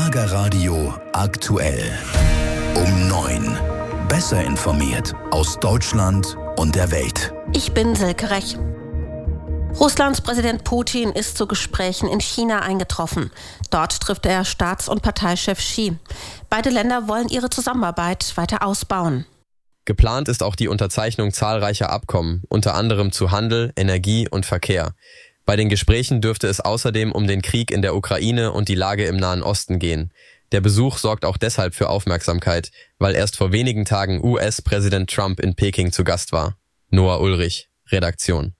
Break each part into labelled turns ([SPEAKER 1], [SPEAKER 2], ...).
[SPEAKER 1] Schlagerradio aktuell. Um 9. Besser informiert aus Deutschland und der Welt.
[SPEAKER 2] Ich bin Silke Rech. Russlands Präsident Putin ist zu Gesprächen in China eingetroffen. Dort trifft er Staats- und Parteichef Xi. Beide Länder wollen ihre Zusammenarbeit weiter ausbauen.
[SPEAKER 3] Geplant ist auch die Unterzeichnung zahlreicher Abkommen, unter anderem zu Handel, Energie und Verkehr. Bei den Gesprächen dürfte es außerdem um den Krieg in der Ukraine und die Lage im Nahen Osten gehen. Der Besuch sorgt auch deshalb für Aufmerksamkeit, weil erst vor wenigen Tagen US-Präsident Trump in Peking zu Gast war. Noah Ulrich, Redaktion.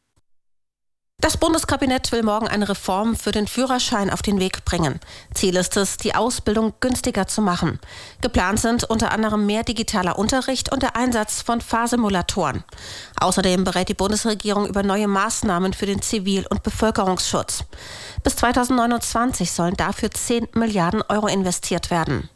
[SPEAKER 2] Das Bundeskabinett will morgen eine Reform für den Führerschein auf den Weg bringen. Ziel ist es, die Ausbildung günstiger zu machen. Geplant sind unter anderem mehr digitaler Unterricht und der Einsatz von Fahrsimulatoren. Außerdem berät die Bundesregierung über neue Maßnahmen für den Zivil- und Bevölkerungsschutz. Bis 2029 sollen dafür 10 Milliarden Euro investiert werden.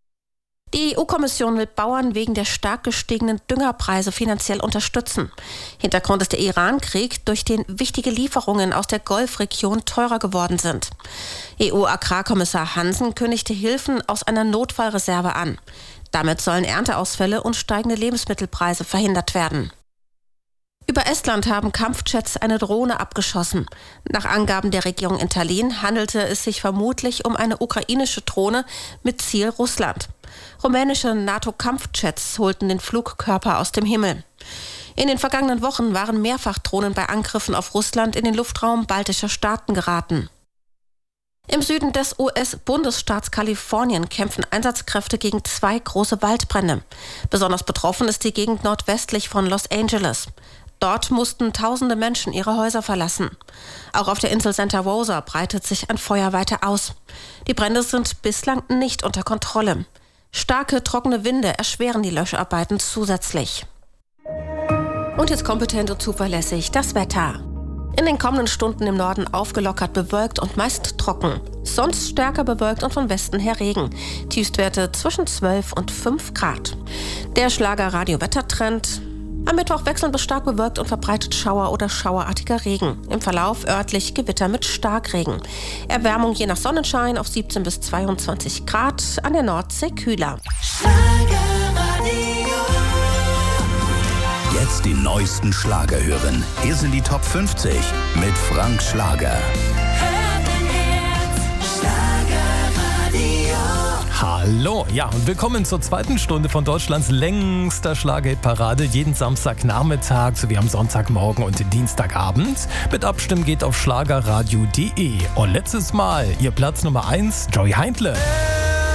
[SPEAKER 2] Die EU-Kommission will Bauern wegen der stark gestiegenen Düngerpreise finanziell unterstützen. Hintergrund ist der Iran-Krieg, durch den wichtige Lieferungen aus der Golfregion teurer geworden sind. EU-Agrarkommissar Hansen kündigte Hilfen aus einer Notfallreserve an. Damit sollen Ernteausfälle und steigende Lebensmittelpreise verhindert werden. Über Estland haben Kampfjets eine Drohne abgeschossen. Nach Angaben der Regierung in Tallinn handelte es sich vermutlich um eine ukrainische Drohne mit Ziel Russland. Rumänische NATO-Kampfjets holten den Flugkörper aus dem Himmel. In den vergangenen Wochen waren mehrfach Drohnen bei Angriffen auf Russland in den Luftraum baltischer Staaten geraten. Im Süden des US-Bundesstaats Kalifornien kämpfen Einsatzkräfte gegen 2 große Waldbrände. Besonders betroffen ist die Gegend nordwestlich von Los Angeles. Dort mussten tausende Menschen ihre Häuser verlassen. Auch auf der Insel Santa Rosa breitet sich ein Feuer weiter aus. Die Brände sind bislang nicht unter Kontrolle. Starke, trockene Winde erschweren die Löscharbeiten zusätzlich. Und jetzt kompetent und zuverlässig das Wetter. In den kommenden Stunden im Norden aufgelockert bewölkt und meist trocken. Sonst stärker bewölkt und von Westen her Regen. Tiefstwerte zwischen 12 und 5 Grad. Der Schlager-Radio-Wettertrend. Am Mittwoch wechselnd bis stark bewölkt und verbreitet Schauer oder schauerartiger Regen. Im Verlauf örtlich Gewitter mit Starkregen. Erwärmung je nach Sonnenschein auf 17 bis 22 Grad, an der Nordsee kühler.
[SPEAKER 1] Jetzt die neuesten Schlager hören. Hier sind die Top 50 mit Frank Schlager.
[SPEAKER 4] Hallo, ja, und willkommen zur zweiten Stunde von Deutschlands längster Schlagerparade. Jeden Samstagnachmittag sowie am Sonntagmorgen und Dienstagabend. Mit Abstimmen geht auf schlagerradio.de. Und letztes Mal ihr Platz Nummer 1, Joey Heindle.